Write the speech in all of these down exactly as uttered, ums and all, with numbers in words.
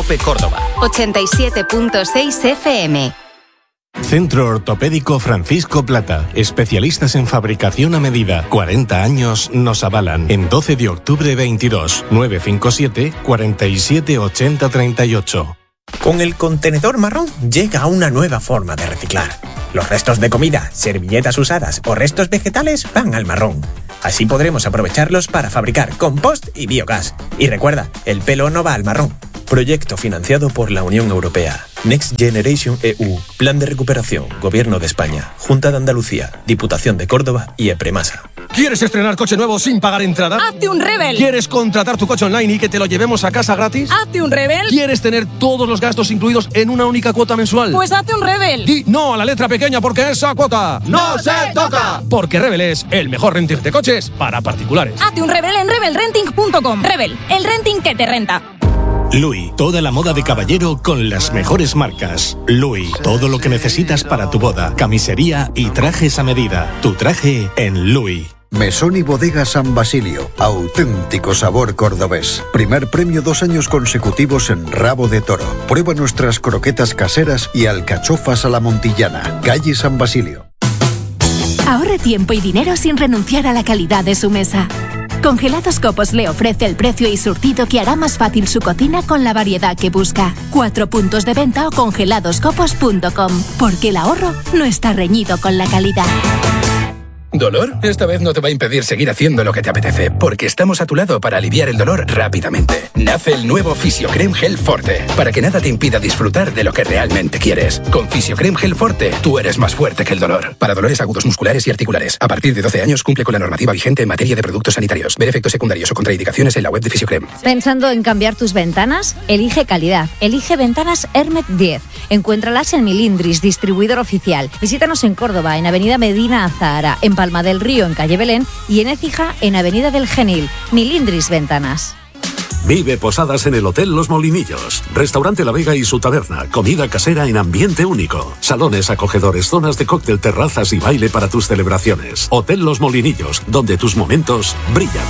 COPE Córdoba. ochenta y siete punto seis F M. Centro Ortopédico Francisco Plata. Especialistas en fabricación a medida. cuarenta años nos avalan. En doce de octubre veintidós. nueve cinco siete, cuarenta y siete, ochenta, treinta y ocho. Con el contenedor marrón llega una nueva forma de reciclar. Los restos de comida, servilletas usadas o restos vegetales van al marrón. Así podremos aprovecharlos para fabricar compost y biogás. Y recuerda, el pelo no va al marrón. Proyecto financiado por la Unión Europea. Next Generation E U. Plan de recuperación. Gobierno de España. Junta de Andalucía. Diputación de Córdoba y Epremasa. ¿Quieres estrenar coche nuevo sin pagar entrada? ¡Hazte un Rebel! ¿Quieres contratar tu coche online y que te lo llevemos a casa gratis? ¡Hazte un Rebel! ¿Quieres tener todos los gastos incluidos en una única cuota mensual? Pues hazte un Rebel. Di no a la letra pequeña porque esa cuota ¡no se toca! Porque Rebel es el mejor renting de coches para particulares. Hazte un Rebel en rebel renting punto com. Rebel, el renting que te renta. Louis, toda la moda de caballero con las mejores marcas. Louis, todo lo que necesitas para tu boda, camisería y trajes a medida. Tu traje en Louis. Mesón y Bodega San Basilio, auténtico sabor cordobés. Primer premio dos años consecutivos en Rabo de Toro. Prueba nuestras croquetas caseras y alcachofas a la montillana. Calle San Basilio. Ahorre tiempo y dinero sin renunciar a la calidad de su mesa. Congelados Copos le ofrece el precio y surtido que hará más fácil su cocina con la variedad que busca. Cuatro puntos de venta o congelados copos punto com. Porque el ahorro no está reñido con la calidad. ¿Dolor? Esta vez no te va a impedir seguir haciendo lo que te apetece, porque estamos a tu lado para aliviar el dolor rápidamente. Nace el nuevo Fisiocrem Gel Forte, para que nada te impida disfrutar de lo que realmente quieres. Con Fisiocrem Gel Forte, tú eres más fuerte que el dolor. Para dolores agudos musculares y articulares. A partir de doce años cumple con la normativa vigente en materia de productos sanitarios. Ver efectos secundarios o contraindicaciones en la web de Fisiocrem. ¿Pensando en cambiar tus ventanas? Elige calidad. Elige Ventanas Hermet diez. Encuéntralas en Milindris, distribuidor oficial. Visítanos en Córdoba, en Avenida Medina Azahara, en Palma del Río, en calle Belén, y en Écija, en Avenida del Genil. Milindris Ventanas. Vive posadas en el Hotel Los Molinillos. Restaurante La Vega y su taberna. Comida casera en ambiente único. Salones acogedores, zonas de cóctel, terrazas y baile para tus celebraciones. Hotel Los Molinillos, donde tus momentos brillan.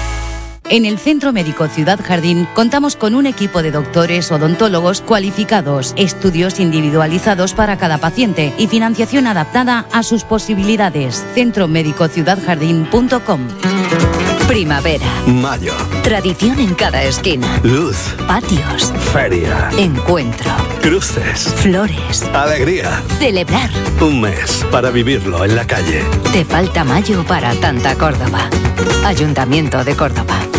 En el Centro Médico Ciudad Jardín contamos con un equipo de doctores odontólogos cualificados, estudios individualizados para cada paciente y financiación adaptada a sus posibilidades. centro médico ciudad jardín punto com. Primavera. Mayo. Tradición en cada esquina. Luz. Patios. Feria. Encuentro. Cruces. Flores. Alegría. Celebrar. Un mes para vivirlo en la calle. Te falta mayo para tanta Córdoba. Ayuntamiento de Córdoba.